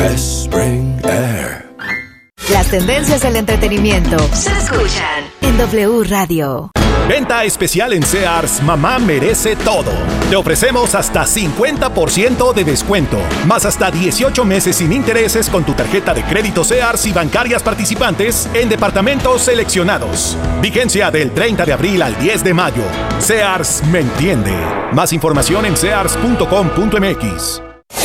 Spring Air. Las tendencias del entretenimiento se escuchan en W Radio. Venta especial en Sears, mamá merece todo. Te ofrecemos hasta 50% de descuento, más hasta 18 meses sin intereses con tu tarjeta de crédito Sears y bancarias participantes en departamentos seleccionados. Vigencia del 30 de abril al 10 de mayo. Sears me entiende. Más información en sears.com.mx.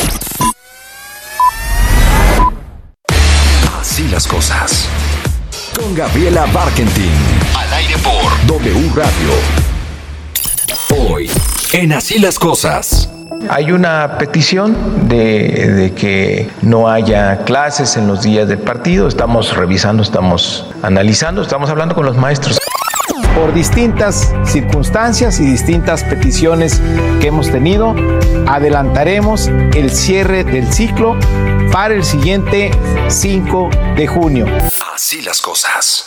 Así las cosas. Con Gabriela Barkentin. Al aire por W Radio. Hoy, en Así las cosas. Hay una petición de que no haya clases en los días del partido. Estamos revisando, estamos analizando, estamos hablando con los maestros. Por distintas circunstancias y distintas peticiones que hemos tenido, adelantaremos el cierre del ciclo para el siguiente 5 de junio. Así las cosas.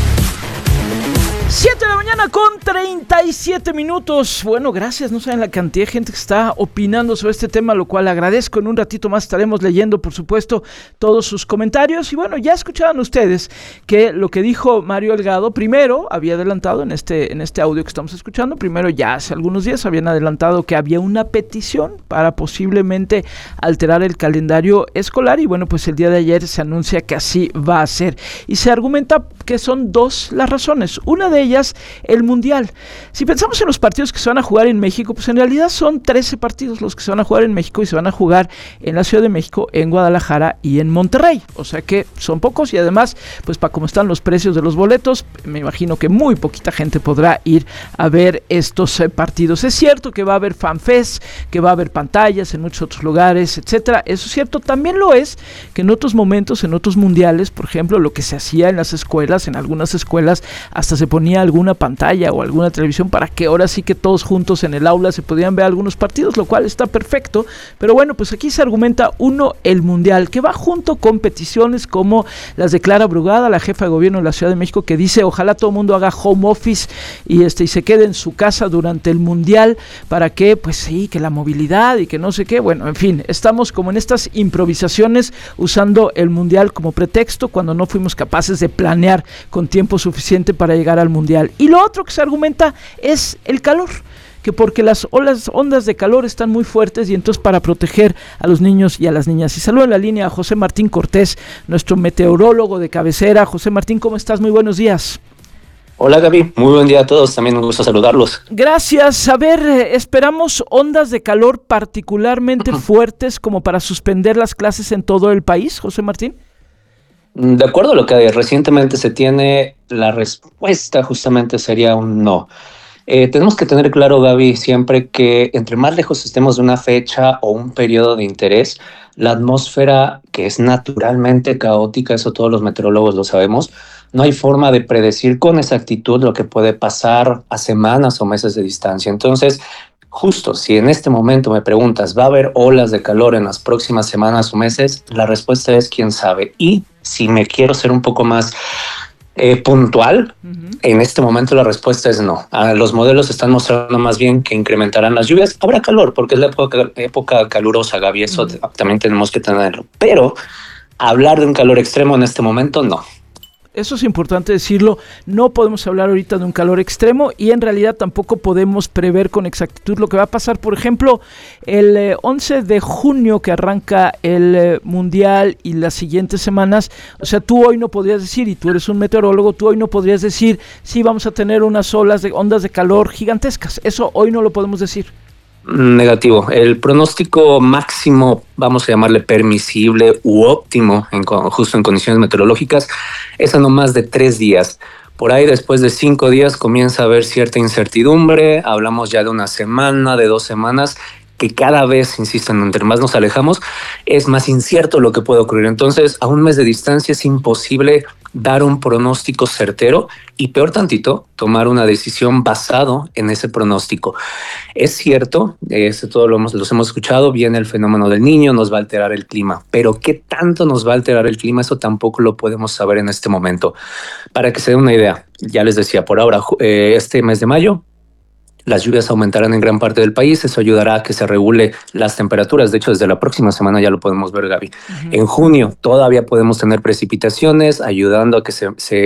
7 de la mañana con 37 minutos. Bueno, gracias. No saben la cantidad de gente que está opinando sobre este tema, lo cual agradezco. En un ratito más estaremos leyendo, por supuesto, todos sus comentarios. Y bueno, ya escuchaban ustedes que lo que dijo Mario Delgado, primero había adelantado en este audio que estamos escuchando, primero ya hace algunos días habían adelantado que había una petición para posiblemente alterar el calendario escolar. Y bueno, pues el día de ayer se anuncia que así va a ser. Y se argumenta que son dos las razones. Una de ellas, el Mundial. Si pensamos en los partidos que se van a jugar en México, pues en realidad son 13 partidos los que se van a jugar en México y se van a jugar en la Ciudad de México, en Guadalajara y en Monterrey. O sea que son pocos y además, pues para cómo están los precios de los boletos, me imagino que muy poquita gente podrá ir a ver estos partidos. Es cierto que va a haber fanfest, que va a haber pantallas en muchos otros lugares, etcétera. Eso es cierto. También lo es que en otros momentos, en otros mundiales, por ejemplo, lo que se hacía en las escuelas, en algunas escuelas, hasta se ponía alguna pantalla o alguna televisión para que ahora sí que todos juntos en el aula se podían ver algunos partidos, lo cual está perfecto. Pero bueno, pues aquí se argumenta el Mundial, que va junto con peticiones como las de Clara Brugada, la jefa de gobierno de la Ciudad de México, que dice ojalá todo el mundo haga home office y se quede en su casa durante el Mundial para que, pues sí, que la movilidad y que no sé qué. Bueno, en fin, estamos como en estas improvisaciones usando el Mundial como pretexto cuando no fuimos capaces de planear con tiempo suficiente para llegar al Mundial. Y lo otro que se argumenta es el calor, que porque las ondas de calor están muy fuertes y entonces para proteger a los niños y a las niñas. Y saludo en la línea a José Martín Cortés, nuestro meteorólogo de cabecera. José Martín, ¿cómo estás? Muy buenos días. Hola Gaby, muy buen día a todos, también un gusto saludarlos. Gracias. A ver, esperamos ondas de calor particularmente fuertes como para suspender las clases en todo el país, José Martín. De acuerdo a lo que recientemente se tiene, la respuesta justamente sería un no. Tenemos que tener claro, Gaby, siempre que entre más lejos estemos de una fecha o un periodo de interés, la atmósfera, que es naturalmente caótica, eso todos los meteorólogos lo sabemos, no hay forma de predecir con exactitud lo que puede pasar a semanas o meses de distancia. Entonces, justo si en este momento me preguntas, ¿va a haber olas de calor en las próximas semanas o meses? La respuesta es quién sabe. Y si me quiero ser un poco más puntual, en este momento la respuesta es no. Los modelos están mostrando más bien que incrementarán las lluvias. Habrá calor porque es la época calurosa, Gaby, eso también tenemos que tenerlo. Pero hablar de un calor extremo en este momento, no. Eso es importante decirlo, no podemos hablar ahorita de un calor extremo y en realidad tampoco podemos prever con exactitud lo que va a pasar. Por ejemplo, el 11 de junio que arranca el Mundial y las siguientes semanas, o sea, tú hoy no podrías decir, y tú eres un meteorólogo, tú hoy no podrías decir, sí, vamos a tener unas ondas de calor gigantescas. Eso hoy no lo podemos decir. Negativo. El pronóstico máximo, vamos a llamarle permisible u óptimo, justo en condiciones meteorológicas, es a no más de 3 días. Por ahí después de 5 días comienza a haber cierta incertidumbre, hablamos ya de una semana, de 2 semanas, que cada vez, insisto, entre más nos alejamos, es más incierto lo que puede ocurrir. Entonces, a un mes de distancia es imposible dar un pronóstico certero y, peor tantito, tomar una decisión basado en ese pronóstico. Es cierto, todo los hemos escuchado, viene el fenómeno del Niño, nos va a alterar el clima, pero ¿qué tanto nos va a alterar el clima? Eso tampoco lo podemos saber en este momento. Para que se den una idea, ya les decía, por ahora, este mes de mayo, las lluvias aumentarán en gran parte del país, eso ayudará a que se regule las temperaturas. De hecho, desde la próxima semana ya lo podemos ver, Gaby. En junio todavía podemos tener precipitaciones, ayudando a que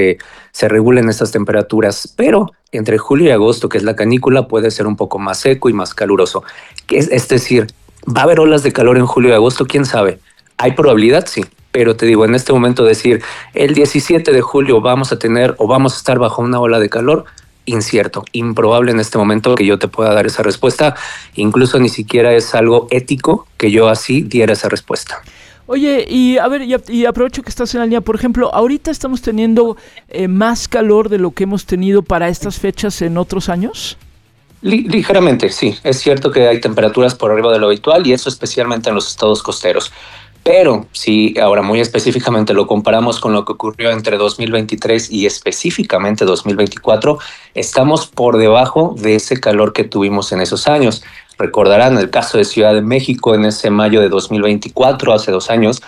se regulen estas temperaturas, pero entre julio y agosto, que es la canícula, puede ser un poco más seco y más caluroso. Es decir, ¿va a haber olas de calor en julio y agosto? ¿Quién sabe? ¿Hay probabilidad? Sí. Pero te digo, en este momento decir, el 17 de julio vamos a tener o vamos a estar bajo una ola de calor, incierto, improbable en este momento que yo te pueda dar esa respuesta. Incluso ni siquiera es algo ético que yo así diera esa respuesta. Oye, y a ver, y aprovecho que estás en la línea, por ejemplo, ahorita estamos teniendo más calor de lo que hemos tenido para estas fechas en otros años. Ligeramente, sí. Es cierto que hay temperaturas por arriba de lo habitual y eso especialmente en los estados costeros. Pero si ahora muy específicamente lo comparamos con lo que ocurrió entre 2023 y específicamente 2024, estamos por debajo de ese calor que tuvimos en esos años. Recordarán el caso de Ciudad de México en ese mayo de 2024, hace 2 años,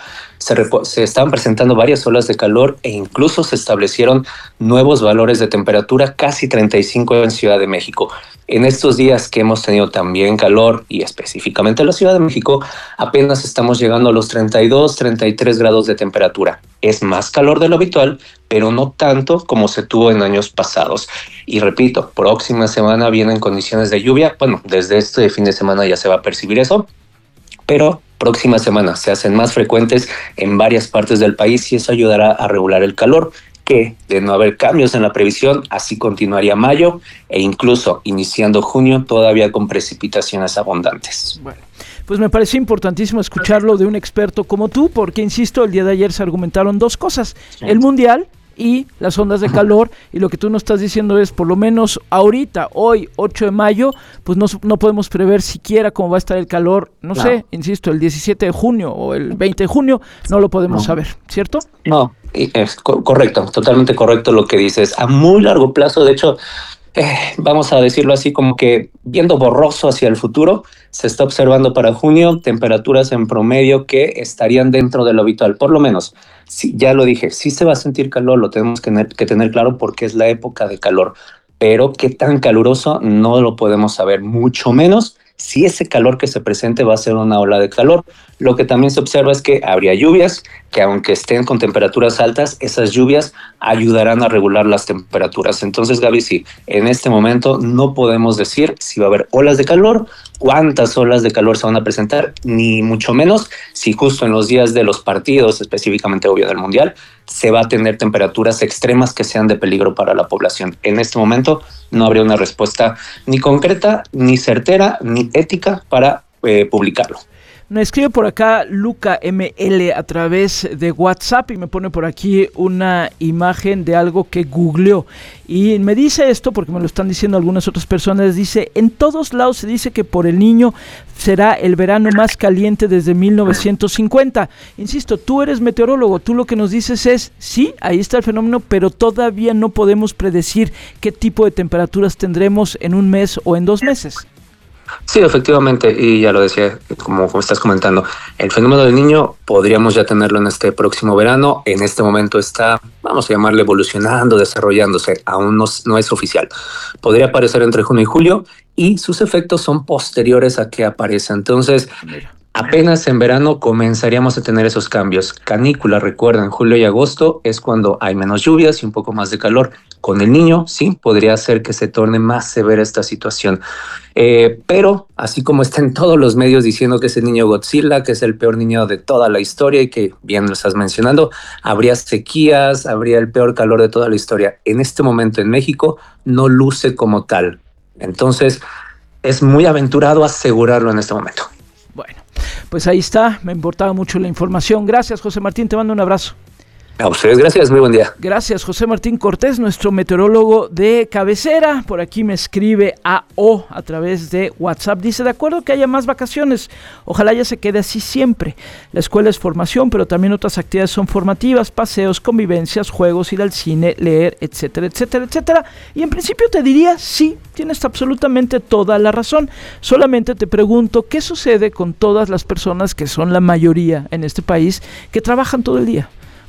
se estaban presentando varias olas de calor e incluso se establecieron nuevos valores de temperatura, casi 35 en Ciudad de México. En estos días que hemos tenido también calor, y específicamente en la Ciudad de México, apenas estamos llegando a los 32, 33 grados de temperatura. Es más calor de lo habitual, pero no tanto como se tuvo en años pasados. Y repito, próxima semana vienen condiciones de lluvia. Bueno, desde este fin de semana ya se va a percibir eso, pero próxima semana se hacen más frecuentes en varias partes del país y eso ayudará a regular el calor, que de no haber cambios en la previsión, así continuaría mayo e incluso iniciando junio todavía con precipitaciones abundantes. Bueno, pues me parece importantísimo escucharlo de un experto como tú, porque insisto, el día de ayer se argumentaron 2 cosas, el Mundial y las ondas de calor, y lo que tú nos estás diciendo es, por lo menos ahorita, hoy, 8 de mayo, pues no podemos prever siquiera cómo va a estar el calor, no sé, insisto, el 17 de junio o el 20 de junio, no lo podemos saber, ¿cierto? No, es correcto, totalmente correcto lo que dices. A muy largo plazo, de hecho, vamos a decirlo así, como que viendo borroso hacia el futuro, se está observando para junio temperaturas en promedio que estarían dentro de lo habitual, por lo menos. Sí, ya lo dije, sí se va a sentir calor, lo tenemos que tener claro porque es la época de calor, pero qué tan caluroso no lo podemos saber, mucho menos si ese calor que se presente va a ser una ola de calor. Lo que también se observa es que habría lluvias, que aunque estén con temperaturas altas, esas lluvias ayudarán a regular las temperaturas. Entonces, Gaby, sí, en este momento no podemos decir si va a haber olas de calor, cuántas olas de calor se van a presentar, ni mucho menos si justo en los días de los partidos, específicamente obvio del Mundial, se va a tener temperaturas extremas que sean de peligro para la población. En este momento no habría una respuesta ni concreta, ni certera, ni ética para publicarlo. Me escribe por acá Luca ML a través de WhatsApp y me pone por aquí una imagen de algo que googleó. Y me dice esto porque me lo están diciendo algunas otras personas. Dice, en todos lados se dice que por el Niño será el verano más caliente desde 1950. Insisto, tú eres meteorólogo, tú lo que nos dices es, sí, ahí está el fenómeno, pero todavía no podemos predecir qué tipo de temperaturas tendremos en un mes o en 2 meses. Sí, efectivamente, y ya lo decía, como estás comentando, el fenómeno del Niño podríamos ya tenerlo en este próximo verano. En este momento está, vamos a llamarle, evolucionando, desarrollándose, aún no es oficial. Podría aparecer entre junio y julio y sus efectos son posteriores a que aparezca. Entonces, apenas en verano comenzaríamos a tener esos cambios. Canícula, recuerden, julio y agosto es cuando hay menos lluvias y un poco más de calor. Con el Niño, sí, podría ser que se torne más severa esta situación. Pero así como están todos los medios diciendo que es el niño Godzilla, que es el peor niño de toda la historia y que bien lo estás mencionando, habría sequías, habría el peor calor de toda la historia. En este momento en México no luce como tal. Entonces es muy aventurado asegurarlo en este momento. Bueno, pues ahí está, me importaba mucho la información. Gracias, José Martín, te mando un abrazo. A ustedes, gracias, muy buen día. Gracias, José Martín Cortés, nuestro meteorólogo de cabecera. Por aquí me escribe AO a través de WhatsApp. Dice, de acuerdo que haya más vacaciones, ojalá ya se quede así siempre. La escuela es formación, pero también otras actividades son formativas, paseos, convivencias, juegos, ir al cine, leer, etcétera, etcétera, etcétera. Y en principio te diría, sí, tienes absolutamente toda la razón. Solamente te pregunto, ¿qué sucede con todas las personas que son la mayoría en este país que trabajan todo el día?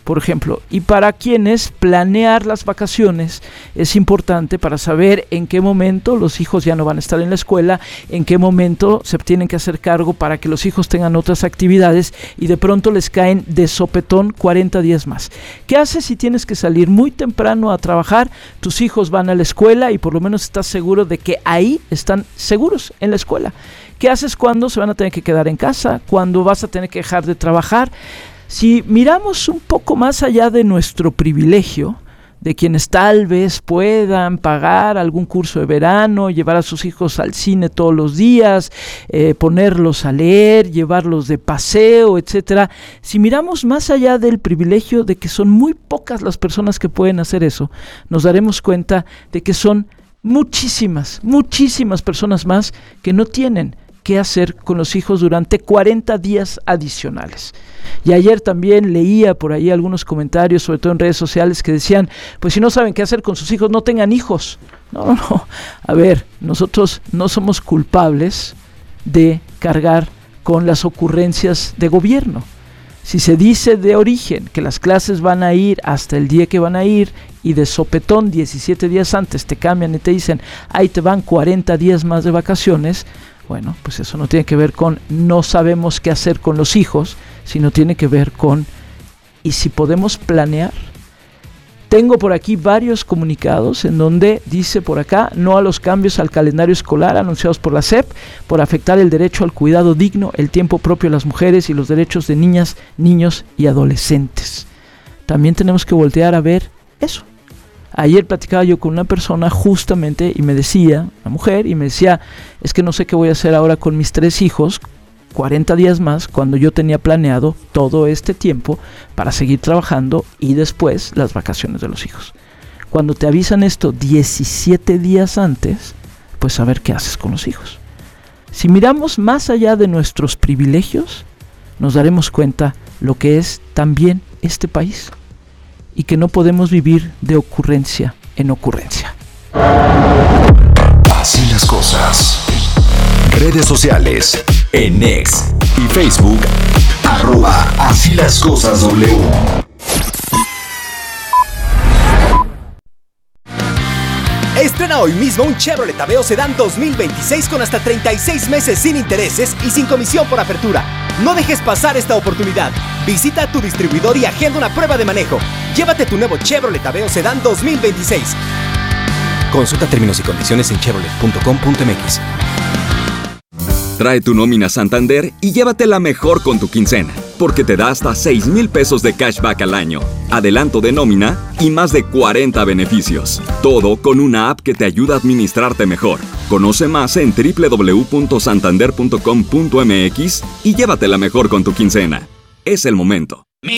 por ejemplo, y para quienes planear las vacaciones es importante para saber en qué momento los hijos ya no van a estar en la escuela, en qué momento se tienen que hacer cargo para que los hijos tengan otras actividades y de pronto les caen de sopetón 40 días más. ¿Qué haces si tienes que salir muy temprano a trabajar? Tus hijos van a la escuela y por lo menos estás seguro de que ahí están seguros en la escuela. ¿Qué haces cuando se van a tener que quedar en casa? ¿Cuando vas a tener que dejar de trabajar? Si miramos un poco más allá de nuestro privilegio, de quienes tal vez puedan pagar algún curso de verano, llevar a sus hijos al cine todos los días, ponerlos a leer, llevarlos de paseo, etcétera. Si miramos más allá del privilegio de que son muy pocas las personas que pueden hacer eso, nos daremos cuenta de que son muchísimas personas más que no tienen qué hacer con los hijos durante 40 días adicionales. Y ayer también leía por ahí algunos comentarios, sobre todo en redes sociales, que decían, pues si no saben qué hacer con sus hijos, no tengan hijos. No. A ver, nosotros no somos culpables de cargar con las ocurrencias de gobierno. Si se dice de origen que las clases van a ir hasta el día que van a ir y de sopetón 17 días antes te cambian y te dicen, ahí te van 40 días más de vacaciones, bueno, pues eso no tiene que ver con no sabemos qué hacer con los hijos, sino tiene que ver con, ¿y si podemos planear? Tengo por aquí varios comunicados en donde dice por acá, no a los cambios al calendario escolar anunciados por la SEP por afectar el derecho al cuidado digno, el tiempo propio de las mujeres y los derechos de niñas, niños y adolescentes. También tenemos que voltear a ver eso. Ayer platicaba yo con una persona justamente y me decía, una mujer, y me decía, es que no sé qué voy a hacer ahora con mis 3 hijos, 40 días más, cuando yo tenía planeado todo este tiempo para seguir trabajando y después las vacaciones de los hijos. Cuando te avisan esto 17 días antes, pues a ver qué haces con los hijos. Si miramos más allá de nuestros privilegios, nos daremos cuenta lo que es también este país y que no podemos vivir de ocurrencia en ocurrencia. Así las cosas. Redes sociales en X y Facebook @asílascosasw. Estrena hoy mismo un Chevrolet Aveo Sedán 2026 con hasta 36 meses sin intereses y sin comisión por apertura. No dejes pasar esta oportunidad. Visita tu distribuidor y agenda una prueba de manejo. Llévate tu nuevo Chevrolet Aveo Sedán 2026. Consulta términos y condiciones en chevrolet.com.mx. Trae tu nómina Santander y llévatela mejor con tu quincena, porque te da hasta 6,000 pesos de cashback al año, adelanto de nómina y más de 40 beneficios. Todo con una app que te ayuda a administrarte mejor. Conoce más en www.santander.com.mx y llévatela mejor con tu quincena. Es el momento.